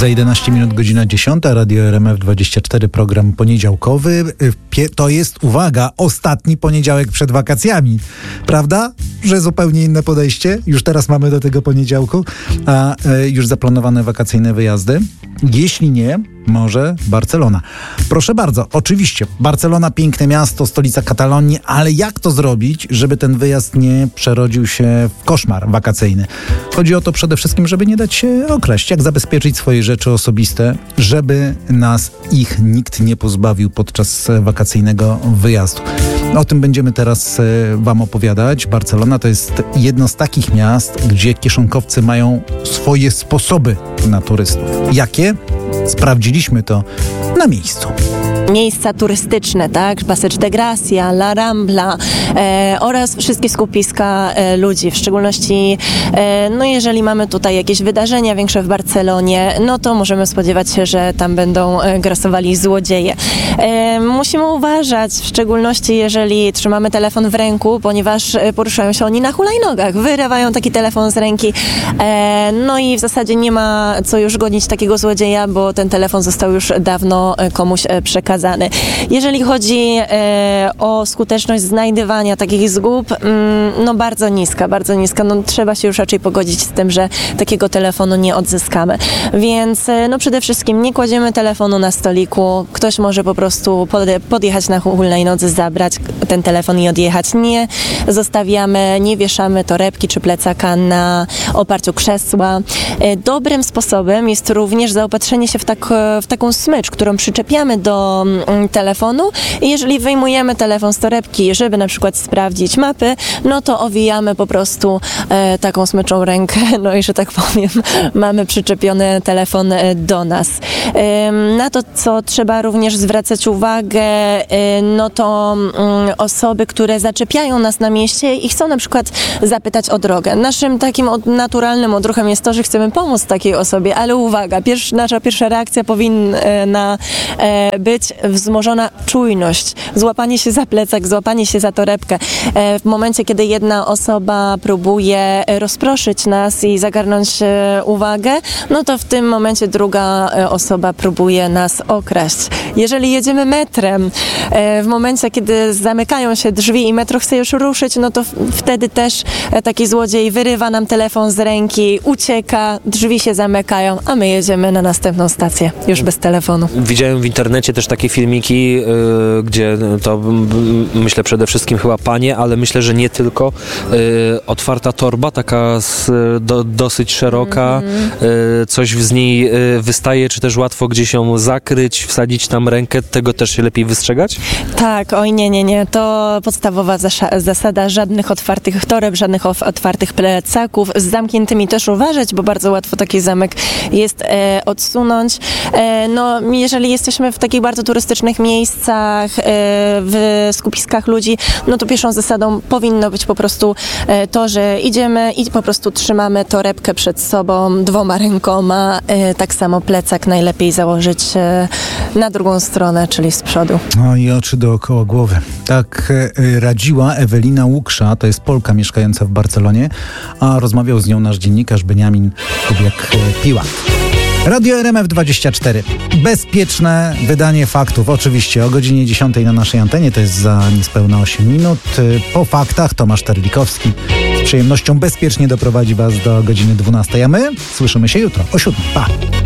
Za 11 minut godzina 10, Radio RMF24, program poniedziałkowy. To jest, uwaga, ostatni poniedziałek przed wakacjami. Prawda? Że zupełnie inne podejście. Już teraz mamy do tego poniedziałku, a już zaplanowane wakacyjne wyjazdy. Jeśli nie, może Barcelona. Proszę bardzo, oczywiście, Barcelona piękne miasto, stolica Katalonii, ale jak to zrobić, żeby ten wyjazd nie przerodził się w koszmar wakacyjny? Chodzi o to przede wszystkim, żeby nie dać się okraść. Jak zabezpieczyć swoje rzeczy osobiste, żeby nas ich nikt nie pozbawił podczas wakacyjnego wyjazdu. O tym będziemy teraz wam opowiadać. Barcelona to jest jedno z takich miast, gdzie kieszonkowcy mają swoje sposoby na turystów. Jakie? Sprawdziliśmy to na miejscu. Miejsca turystyczne, tak? Passeig de Gracia, La Rambla oraz wszystkie skupiska ludzi. W szczególności, jeżeli mamy tutaj jakieś wydarzenia większe w Barcelonie, no to możemy spodziewać się, że tam będą grasowali złodzieje. Musimy uważać, w szczególności jeżeli trzymamy telefon w ręku, ponieważ poruszają się oni na hulajnogach. Wyrywają taki telefon z ręki. No i w zasadzie nie ma co już gonić takiego złodzieja, bo ten telefon został już dawno komuś przekazany. Jeżeli chodzi o skuteczność znajdywania takich zgub, bardzo niska. No, trzeba się już raczej pogodzić z tym, że takiego telefonu nie odzyskamy. Więc przede wszystkim nie kładziemy telefonu na stoliku. Ktoś może po prostu podjechać na hulajnodze, zabrać ten telefon i odjechać. Nie zostawiamy, nie wieszamy torebki czy plecaka na oparciu krzesła. Dobrym sposobem jest również zaopatrzenie się w taką smycz, którą przyczepiamy do telefonu i jeżeli wyjmujemy telefon z torebki, żeby na przykład sprawdzić mapy, no to owijamy po prostu taką smyczą rękę, no i że tak powiem, mamy przyczepiony telefon do nas. Na to, co trzeba również zwracać uwagę, no to osoby, które zaczepiają nas na mieście i chcą na przykład zapytać o drogę. Naszym takim naturalnym odruchem jest to, że chcemy pomóc takiej osobie, ale uwaga, nasza pierwsza reakcja powinna być wzmożona czujność, złapanie się za plecak, złapanie się za torebkę. W momencie, kiedy jedna osoba próbuje rozproszyć nas i zagarnąć uwagę, no to w tym momencie druga osoba próbuje nas okraść. Jeżeli jedziemy metrem, w momencie, kiedy zamykają się drzwi i metro chce już ruszyć, no to wtedy też taki złodziej wyrywa nam telefon z ręki, ucieka, drzwi się zamykają, a my jedziemy na następną stację, już bez telefonu. Widziałem w internecie też takie filmiki, gdzie to myślę przede wszystkim chyba panie, ale myślę, że nie tylko. Otwarta torba, taka dosyć szeroka, coś z niej wystaje, czy też łatwo gdzieś ją zakryć, wsadzić tam rękę, tego też się lepiej wystrzegać? Tak, oj nie, to podstawowa zasada, żadnych otwartych toreb, żadnych otwartych plecaków, z zamkniętymi też uważać, bo bardzo łatwo taki zamek jest odsunąć. Jeżeli jesteśmy w takich bardzo turystycznych miejscach, w skupiskach ludzi, no to pierwszą zasadą powinno być po prostu to, że idziemy i po prostu trzymamy torebkę przed sobą dwoma rękoma, tak samo plecak najlepiej założyć na drugą stronę, czyli z przodu. No i oczy dookoła głowy. Tak radziła Ewelina Łuksza, to jest Polka mieszkająca w Barcelonie, a rozmawiał z nią nasz dziennikarz Beniamin Kubiak-Piłat. Radio RMF24. Bezpieczne wydanie faktów. Oczywiście o godzinie 10 na naszej antenie. To jest za niespełna 8 minut. Po faktach Tomasz Terlikowski z przyjemnością bezpiecznie doprowadzi was do godziny 12. A my słyszymy się jutro o 7. Pa!